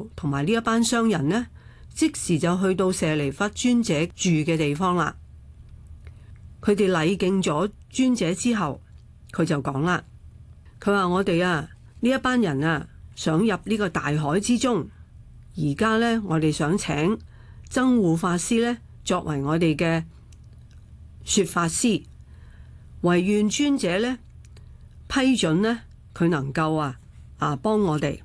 同埋呢一班商人呢，即時就去到舍利弗尊者住嘅地方啦。佢哋禮敬咗尊者之後，佢就講啦，佢話我哋啊呢一班人啊想入呢個大海之中，而家呢，我哋想請僧護法師呢作為我哋嘅說法師，唯願尊者呢批准呢佢能夠幫我哋。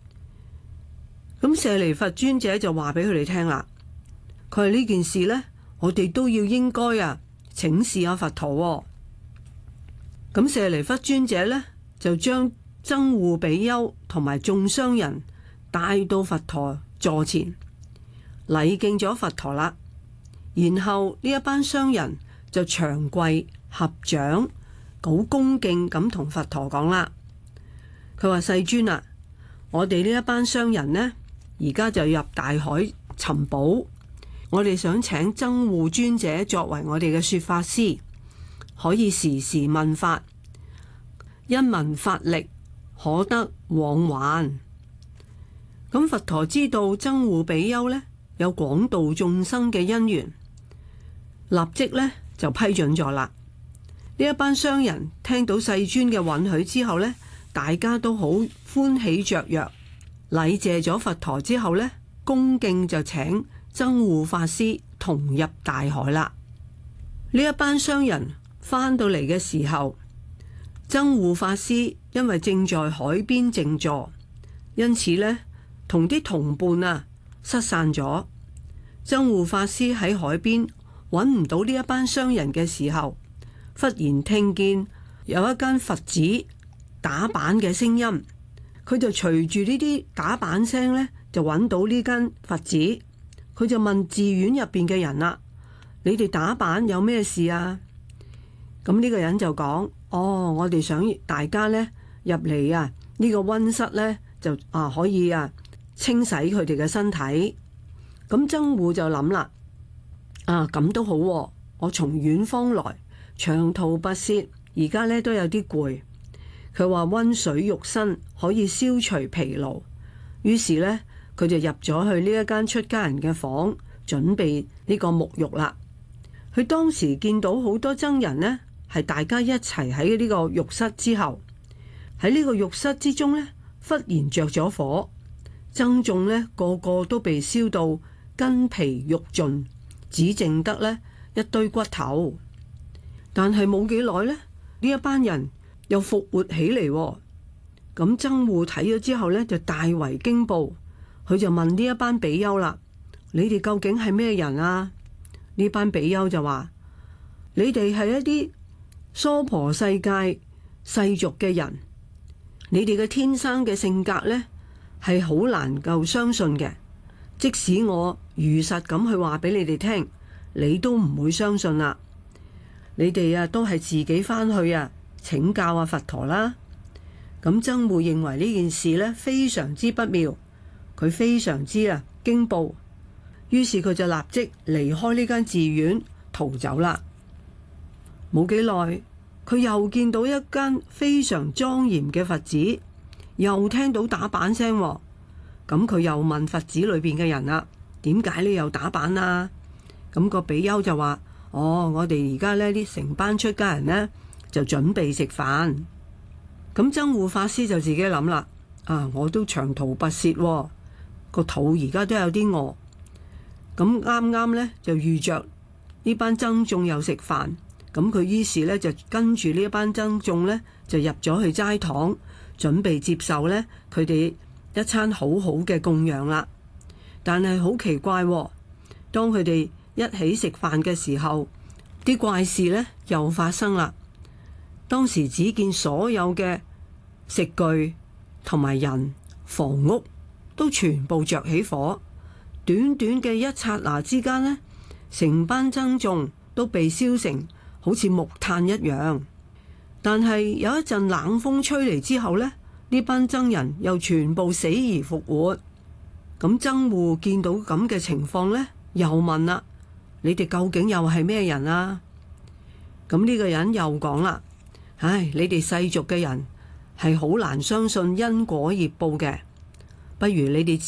咁舍利弗尊者就話俾佢哋聽啦，佢話呢件事呢，我哋都要應該請示阿佛陀。咁舍利弗尊者呢，就將僧護比丘同埋眾商人帶到佛陀座前，禮敬咗佛陀啦。然後呢一班商人就長跪合掌，好恭敬咁同佛陀講啦。佢話世尊啊，我哋呢一班商人呢，而家就入大海尋寶，我哋想請僧護尊者作為我哋嘅說法師，可以時時問法，因聞法力可得往還。咁佛陀知道僧護比丘呢有廣度眾生嘅因緣，立即呢就批准咗啦。呢一班商人聽到世尊嘅允許之後呢，大家都好歡喜雀躍，禮謝咗佛陀之後呢，恭敬就請僧護法師同入大海啦。呢一班商人返到嚟嘅時候，僧護法師因為正在海邊靜坐，因此呢，同啲同伴失散咗。僧護法師喺海邊揾唔到呢一班商人嘅時候，忽然聽見有一間佛寺打板嘅聲音，佢就隨住呢啲打板聲呢，就揾到呢間佛寺。佢就問寺院入邊嘅人啦，你哋打板有咩事啊？咁呢個人就講，我哋想大家呢入嚟呢個溫室呢，就可以清洗佢哋嘅身體。咁僧護就諗啦，咁都好，我從遠方來，長途跋涉，而家呢都有啲攰。佢話溫水浴身可以消除疲勞，於是呢，佢就入咗去呢一間出家人嘅房，準備呢個沐浴啦。佢當時見到好多僧人呢，係大家一齊喺呢個浴室之後，喺呢個浴室之中呢，忽然着咗火，僧眾呢個個都被燒到筋疲肉盡，只剩得呢一堆骨頭。但係冇幾耐呢，呢一班人又復活起嚟。咁僧護睇咗之後呢，就大為驚怖，佢就問呢一班比丘啦，你哋究竟係咩人啊？呢班比丘就話，你哋係一啲娑婆世界世俗嘅人，你哋嘅天生嘅性格呢，係好難夠相信嘅，即使我如實咁去話俾你哋聽，你都唔會相信啦。你哋都係自己返去請教佛陀啦。咁僧護認為呢件事呢非常之不妙，佢非常之驚怖，於是佢就立即離開呢間寺院逃走啦。冇幾耐，佢又見到一間非常莊嚴嘅佛寺，又聽到打板聲。咁佢又問佛寺裏邊嘅人啦，點解你又打板啊？咁個比丘就話，我哋而家呢啲成班出家人呢，就準備食飯。咁僧護法師就自己諗啦，我都長途跋涉，個肚而家都有啲餓。咁啱啱呢，就遇着呢班僧眾又食飯，咁佢於是呢，就跟住呢一班僧眾呢，就入咗去齋堂，準備接受呢佢哋一餐好好嘅供養啦。但係好奇怪，當佢哋一起食飯嘅時候，啲怪事呢又發生啦。當時只見所有嘅食具同埋人房屋都全部着起火，短短嘅一剎那之間呢，成班僧眾都被燒成好似木炭一樣。但係有一陣冷風吹嚟之後呢，呢班僧人又全部死而復活。咁僧護見到咁嘅情況呢，又問啦，你哋究竟又係咩人啊？咁呢個人又講啦，你哋世俗嘅人係好難相信因果業報嘅，不如你哋